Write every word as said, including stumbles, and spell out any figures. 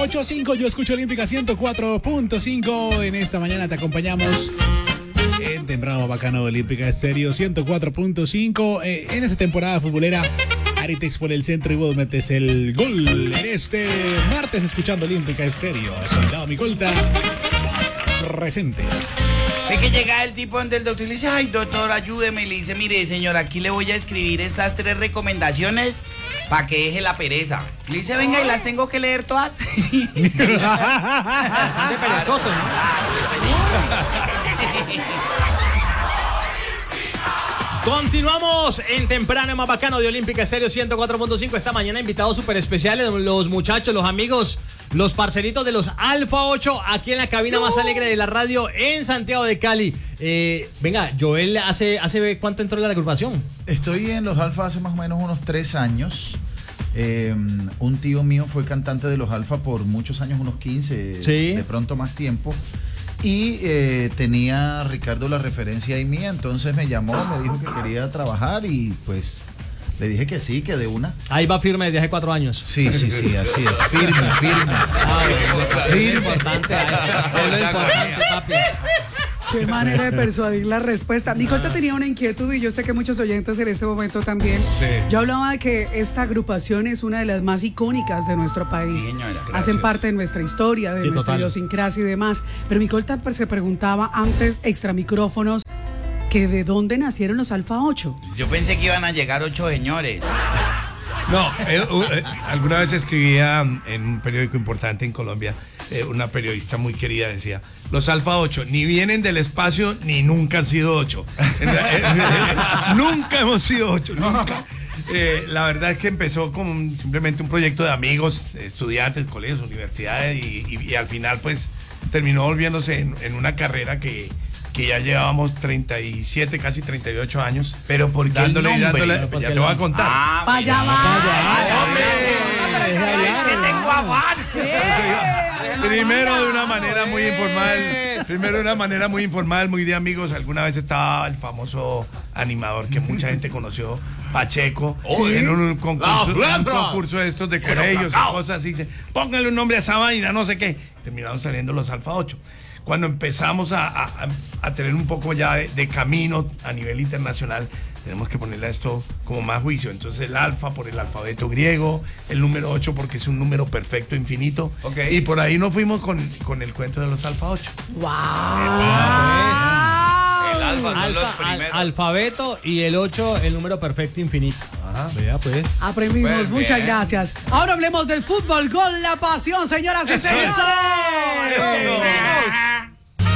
ocho cinco, yo escucho Olímpica ciento cuatro punto cinco. En esta mañana te acompañamos en Temprano Bacano de Olímpica Estéreo ciento cuatro punto cinco. Eh, en esta temporada futbolera, Aritex por el centro y vos metes el gol en este martes escuchando Olímpica Estéreo. Soldado Micolta, presente. Ve que llega el tipo donde el doctor le dice, ay doctor, ayúdeme. Le dice, mire señor, aquí le voy a escribir estas tres recomendaciones para que deje la pereza. Le dice, venga, y las tengo que leer todas. Bastante perezoso, ¿no? Continuamos en Temprano y más bacano de Olímpica Estéreo ciento cuatro punto cinco. Esta mañana invitados súper especiales, los muchachos, los amigos, los parceritos de los Alfa ocho, aquí en la cabina más alegre de la radio en Santiago de Cali. Eh, venga, Joel, ¿hace, ¿hace cuánto entró en la agrupación? Estoy en los Alfa hace más o menos unos tres años. Eh, un tío mío fue cantante de los Alfa por muchos años, unos quince, sí. De pronto más tiempo. Y eh, tenía a Ricardo la referencia ahí mía, entonces me llamó, me dijo que quería trabajar y pues le dije que sí, que de una. Ahí va firme desde hace cuatro años. Sí, sí, sí, así es, firme, firme. Ah, es lo importante, es lo importante, papi. Qué manera de persuadir la respuesta. Micolta tenía una inquietud y yo sé que muchos oyentes en este momento también. Sí. Yo hablaba de que esta agrupación es una de las más icónicas de nuestro país. Sí, señora, gracias. Hacen parte de nuestra historia, de Sí, nuestra total. idiosincrasia y demás. Pero Micolta pues, se preguntaba antes, extra micrófonos, que de dónde nacieron los Alfa ocho. Yo pensé que iban a llegar ocho señores. No, eh, uh, eh, alguna vez escribía en un periódico importante en Colombia, eh, una periodista muy querida decía, los Alfa ocho ni vienen del espacio ni nunca han sido ocho. En realidad, eh, eh, nunca hemos sido ocho, nunca. Eh, la verdad es que empezó como un- simplemente un proyecto de amigos, estudiantes, colegios, universidades y, y- y al final pues terminó volviéndose en, en una carrera que, que ya llevábamos treinta y siete, casi treinta y ocho años. Pero ¿por qué el dándole, y nombre? dándole, ¿Por ya qué te voy a no? contar. Ah, ¡Vaya, bueno. vaya! ¡Hombre! Es que tengo afán. Primero de una manera muy informal, primero de una manera muy informal, muy de amigos. Alguna vez estaba el famoso animador que mucha gente conoció, Pacheco, en un concurso, un concurso de estos de colegios y cosas así. Dice, póngale un nombre a esa vaina, no sé qué. Terminaron saliendo los Alfa ocho. Cuando empezamos a, a- a tener un poco ya de, de camino a nivel internacional, tenemos que ponerle a esto como más juicio. Entonces el alfa por el alfabeto griego, el número ocho porque es un número perfecto, infinito. Ok. Y por ahí nos fuimos con, con el cuento de los Alfa ocho. El alfa son los Alfa, al- primeros. alfabeto y el ocho, el número perfecto infinito. Ajá. Vea pues. Aprendimos, Pues muchas bien. gracias. Ahora hablemos del fútbol, gol, la pasión, señoras y señores. Eso.